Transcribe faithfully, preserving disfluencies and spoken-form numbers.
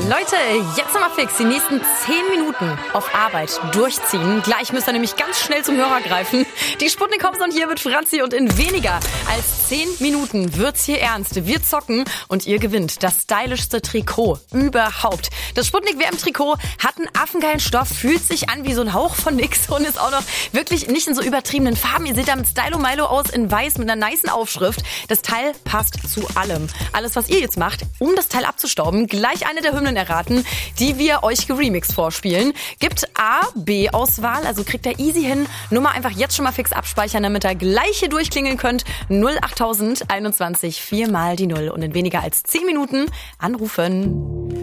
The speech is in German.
Leute, jetzt nochmal fix, die nächsten zehn Minuten auf Arbeit durchziehen. Gleich müsst ihr nämlich ganz schnell zum Hörer greifen. Die Sputnik Hops und hier mit Franzi und in weniger als zehn Minuten wird's hier ernst. Wir zocken und ihr gewinnt das stylischste Trikot überhaupt. Das Sputnik W M-Trikot hat einen affengeilen Stoff, fühlt sich an wie so ein Hauch von nix und ist auch noch wirklich nicht in so übertriebenen Farben. Ihr seht da mit Stylo Milo aus in weiß mit einer nicen Aufschrift. Das Teil passt zu allem. Alles, was ihr jetzt macht, um das Teil abzustauben, gleich eine der Hymnen erraten, die wir euch geremixed vorspielen. Gibt A, B-Auswahl, also kriegt ihr easy hin. Nummer einfach jetzt schon mal fix abspeichern, damit ihr gleich hier durchklingeln könnt. null achttausend einundzwanzig, viermal die Null und in weniger als zehn Minuten anrufen.